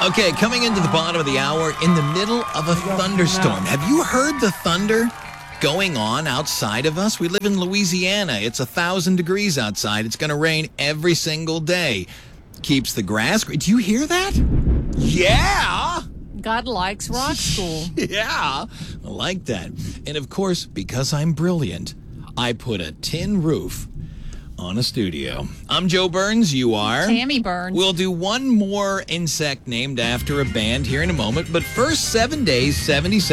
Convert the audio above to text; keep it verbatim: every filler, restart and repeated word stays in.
Okay, coming into the bottom of the hour, in the middle of a thunderstorm. Have you heard the thunder going on outside of us? We live in Louisiana. It's a thousand degrees outside. It's going to rain every single day. Keeps the grass. Do you hear that? Yeah. God likes rock school. Yeah, I like that. And of course, because I'm brilliant, I put a tin roof on a studio. I'm Joe Burns. You are? Tammy Burns. We'll do one more insect named after a band here in a moment. But first, seven days, seventy-seven.